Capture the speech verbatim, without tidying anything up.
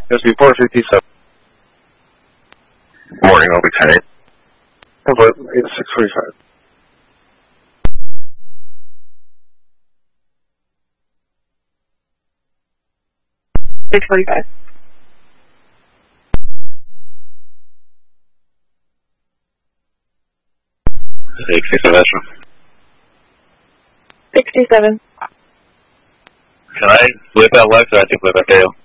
S B four fifty-seven. Morning, I'll be ten. Over six forty-five. six forty-five. sixty-seven. sixty-seven. Can I flip out left or I have to flip out tail?